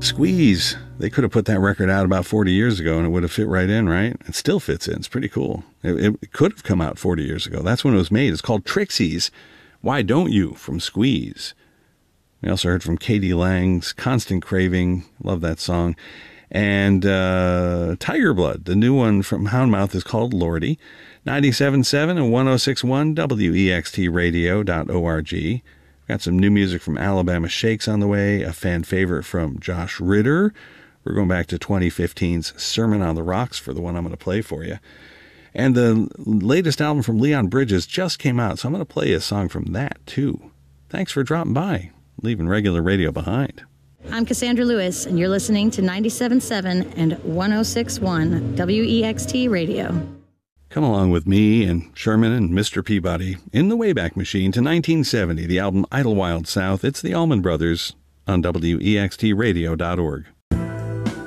Squeeze. They could have put that record out about 40 years ago and it would have fit right in, right? It still fits in. It's pretty cool. It could have come out 40 years ago. That's when it was made. It's called Trixies. Why Don't You from Squeeze. We also heard from Katie Lang's Constant Craving. Love that song. And Tiger Blood, the new one from Houndmouth, is called Lordy. 97.7 and 106.1 WEXTradio.org. Got some new music from Alabama Shakes on the way, a fan favorite from Josh Ritter. We're going back to 2015's Sermon on the Rocks for the one I'm going to play for you. And the latest album from Leon Bridges just came out, so I'm going to play a song from that, too. Thanks for dropping by, leaving regular radio behind. I'm Cassandra Lewis, and you're listening to 97.7 and 106.1 WEXT Radio. Come along with me and Sherman and Mr. Peabody in the Wayback Machine to 1970, the album Idlewild South. It's the Allman Brothers on WEXTradio.org.